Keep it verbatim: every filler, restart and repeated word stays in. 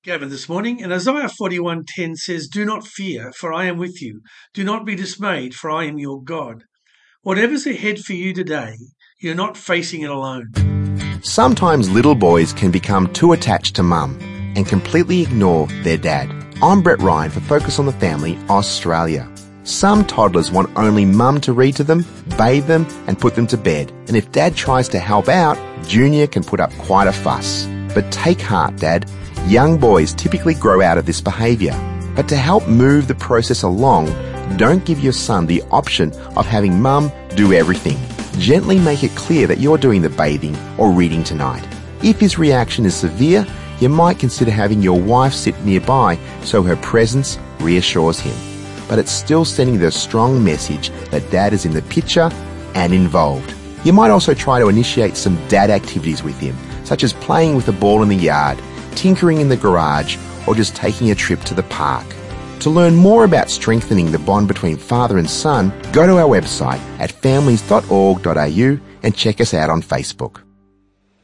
Gavin this morning, and Isaiah forty-one ten says, "Do not fear, for I am with you. Do not be dismayed, for I am your God." Whatever's ahead for you today, you're not facing it alone. Sometimes little boys can become too attached to mum and completely ignore their dad. I'm Brett Ryan for Focus on the Family Australia. Some toddlers want only mum to read to them, bathe them and put them to bed. And if dad tries to help out, Junior can put up quite a fuss. But take heart, Dad. Young boys typically grow out of this behaviour. But to help move the process along, don't give your son the option of having mum do everything. Gently make it clear that you're doing the bathing or reading tonight. If his reaction is severe, you might consider having your wife sit nearby so her presence reassures him. But it's still sending the strong message that dad is in the picture and involved. You might also try to initiate some dad activities with him, such as playing with a ball in the yard, tinkering in the garage, or just taking a trip to the park. To learn more about strengthening the bond between father and son, go to our website at families dot org dot a u and check us out on Facebook.